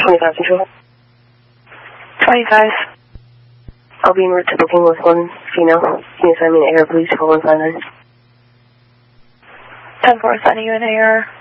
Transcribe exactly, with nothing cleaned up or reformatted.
twenty-five Central. twenty-five. I'll be en route to booking with one female. Can you assign me an A R, please? four one five nine. ten four, assigning you an A R.